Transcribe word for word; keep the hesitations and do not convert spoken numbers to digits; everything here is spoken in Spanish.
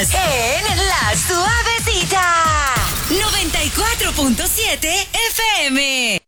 más en La Suavecita. noventa y cuatro punto siete F M.